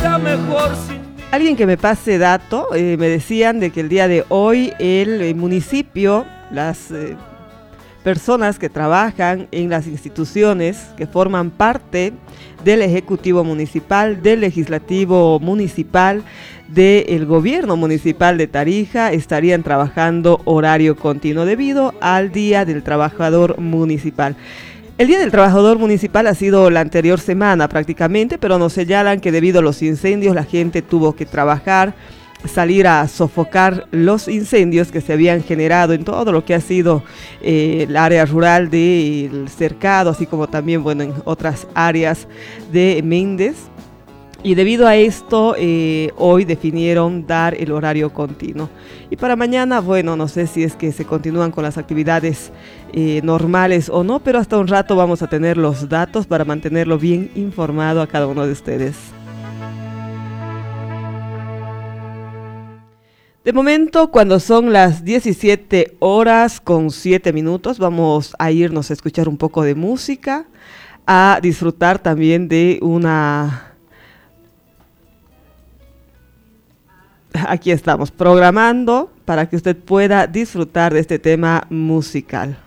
será mejor sin mí. Alguien que me pase dato, me decían de que el día de hoy el municipio, las personas que trabajan en las instituciones que forman parte del Ejecutivo Municipal, del Legislativo Municipal, del Gobierno Municipal de Tarija, estarían trabajando horario continuo debido al Día del Trabajador Municipal. El Día del Trabajador Municipal ha sido la anterior semana prácticamente, pero nos señalan que debido a los incendios la gente tuvo que trabajar, salir a sofocar los incendios que se habían generado en todo lo que ha sido el área rural del Cercado, así como también, bueno, en otras áreas de Méndez. Y debido a esto, hoy definieron dar el horario continuo. Y para mañana, bueno, no sé si es que se continúan con las actividades normales o no, pero hasta un rato vamos a tener los datos para mantenerlo bien informado a cada uno de ustedes. De momento, cuando son las 17 horas con 7 minutos, vamos a irnos a escuchar un poco de música, a disfrutar también de una... Aquí estamos programando para que usted pueda disfrutar de este tema musical.